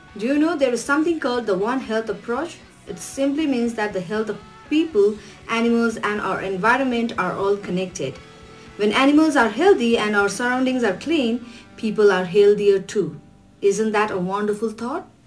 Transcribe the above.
Do you know there is something called the One Health approach? It simply means that the health of people, animals, and our environment are all connected. When animals are healthy and our surroundings are clean, people are healthier too. Isn't that a wonderful thought?